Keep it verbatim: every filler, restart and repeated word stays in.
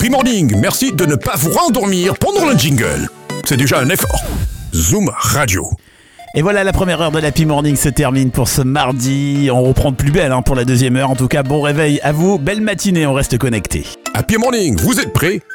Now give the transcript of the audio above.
Happy Morning, merci de ne pas vous rendormir pendant le jingle. C'est déjà un effort. Zoom Radio. Et voilà, la première heure de l'Happy Morning se termine pour ce mardi. On reprend de plus belle hein, pour la deuxième heure. En tout cas, bon réveil à vous. Belle matinée, on reste connecté. Happy Morning, vous êtes prêts ?